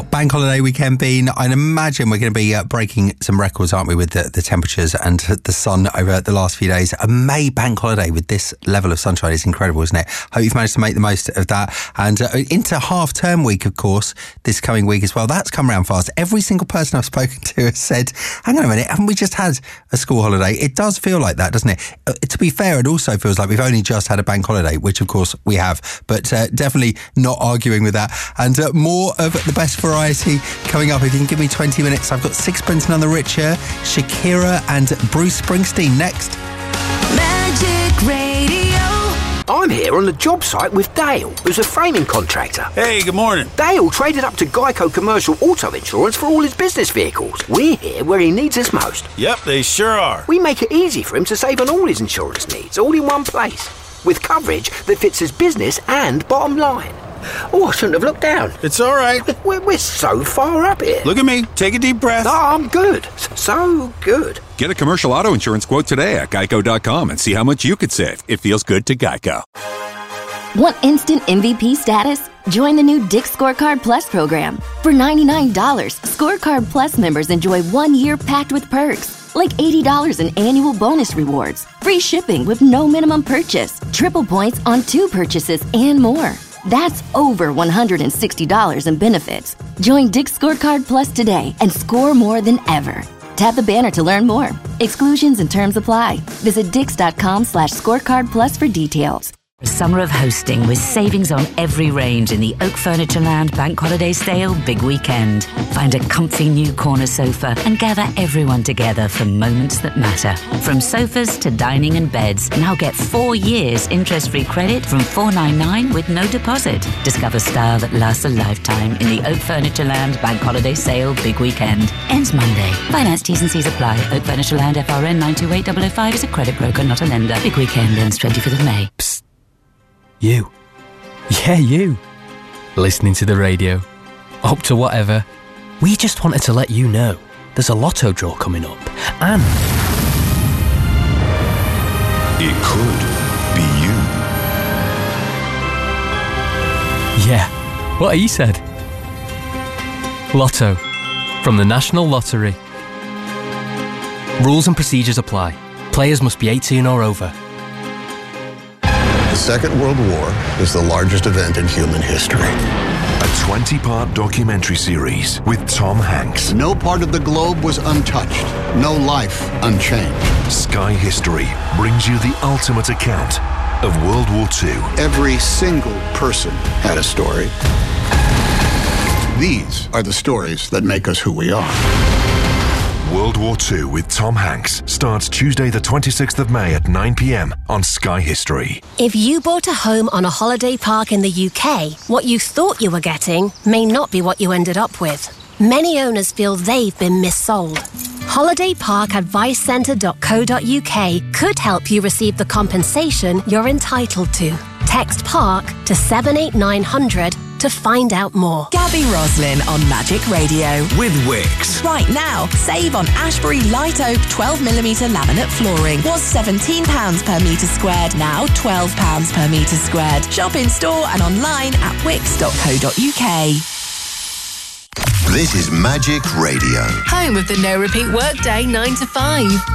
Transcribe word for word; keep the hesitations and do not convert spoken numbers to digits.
bank holiday weekend been? I imagine we're going to be uh, breaking some records, aren't we, with the, the temperatures and the sun over the last few days. A May bank holiday with this level of sunshine is incredible, isn't it? Hope you've managed to make the most of that. And uh, into half-term week, of course, this coming week as well. That's come around fast. Every single person I've spoken to has said, hang on a minute, haven't we just had a school holiday? It does feel like that, doesn't it? Uh, to be fair, it also feels like we've only just had a bank holiday, which, of course, we have. But uh, definitely not arguing with that. And uh, more of the best variety coming up. If you can give me twenty minutes, I've got Sixpence None the Richer, Shakira and Bruce Springsteen next. Magic Radio. I'm here on the job site with Dale, who's a framing contractor. Hey, good morning. Dale traded up to Geico Commercial Auto Insurance for all his business vehicles. We're here where he needs us most. Yep, they sure are. We make it easy for him to save on all his insurance needs, all in one place, with coverage that fits his business and bottom line. Oh, I shouldn't have looked down. It's all right. We're, we're so far up here. Look at me. Take a deep breath. No, I'm good. So good. Get a commercial auto insurance quote today at geico dot com and see how much you could save. It feels good to Geico. Want instant M V P status? Join the new Dick's Scorecard Plus program. For ninety-nine dollars, Scorecard Plus members enjoy one year packed with perks, like eighty dollars in annual bonus rewards, free shipping with no minimum purchase, triple points on two purchases, and more. That's over one hundred sixty dollars in benefits. Join Dick's Scorecard Plus today and score more than ever. Tap the banner to learn more. Exclusions and terms apply. Visit dix.com slash scorecard plus for details. Summer of hosting with savings on every range in the Oak Furnitureland Bank Holiday Sale Big Weekend. Find a comfy new corner sofa and gather everyone together for moments that matter. From sofas to dining and beds, now get four years interest-free credit from four hundred ninety-nine dollars with no deposit. Discover style that lasts a lifetime in the Oak Furnitureland Bank Holiday Sale Big Weekend. Ends Monday. Finance T's and C's apply. Oak Furnitureland F R N nine two eight zero zero five is a credit broker, not a lender. Big Weekend ends twenty-fifth of May. Psst. You. Yeah, you. Listening to the radio. Up to whatever. We just wanted to let you know there's a lotto draw coming up. And it could be you. Yeah, what he said. Lotto. From the National Lottery. Rules and procedures apply. Players must be eighteen or over. The Second World War is the largest event in human history. A twenty-part documentary series with Tom Hanks. No part of the globe was untouched. No life unchanged. Sky History brings you the ultimate account of World War Two. Every single person had a story. These are the stories that make us who we are. World War Two with Tom Hanks starts Tuesday the twenty-sixth of May at nine p.m. on Sky History. If you bought a home on a holiday park in the U K, what you thought you were getting may not be what you ended up with. Many owners feel they've been missold. holiday park advice centre dot co dot uk could help you receive the compensation you're entitled to. Text PARK to seven eight nine hundred to find out more. Gabby Roslin on Magic Radio. With Wix. Right now, save on Ashbury Light Oak twelve millimetre laminate flooring. Was seventeen pounds per metre squared, now twelve pounds per metre squared. Shop in store and online at wix dot co dot uk. This is Magic Radio. Home of the no repeat workday nine to five.